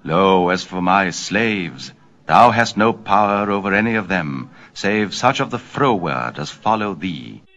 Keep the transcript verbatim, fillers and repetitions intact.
Lo, as for my slaves, thou hast no power over any of them, save such of the froward as follow thee.